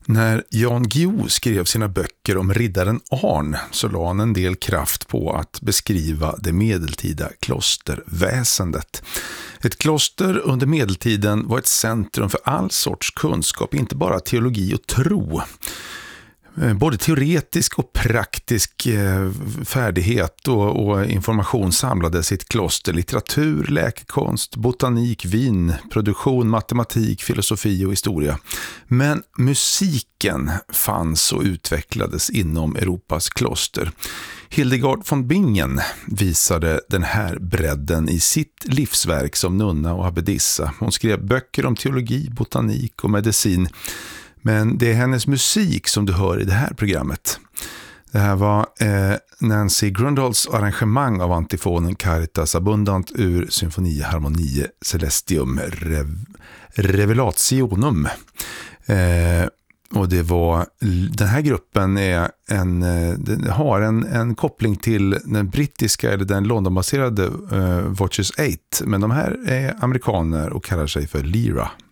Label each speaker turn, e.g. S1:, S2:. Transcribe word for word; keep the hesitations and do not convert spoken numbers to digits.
S1: När Jan Guillou skrev sina böcker om riddaren Arn så la han en del kraft på att beskriva det medeltida klosterväsendet. Ett kloster under medeltiden var ett centrum för all sorts kunskap, inte bara teologi och tro. Både teoretisk och praktisk färdighet och, och information samlades i ett kloster. Litteratur, läkekonst, botanik, vin, produktion, matematik, filosofi och historia. Men musiken fanns och utvecklades inom Europas kloster. Hildegard von Bingen visade den här bredden i sitt livsverk som nunna och abbedissa. Hon skrev böcker om teologi, botanik och medicin. Men det är hennes musik som du hör i det här programmet. Det här var eh, Nancy Grundalls arrangemang av antifonen Caritas Abundant ur Symfonia Harmonie Celestium Rev- Revelationum. Eh, och det var, den här gruppen är en, den har en, en koppling till den brittiska eller den Londonbaserade eh, Watchers eight. Men de här är amerikaner och kallar sig för Lyra.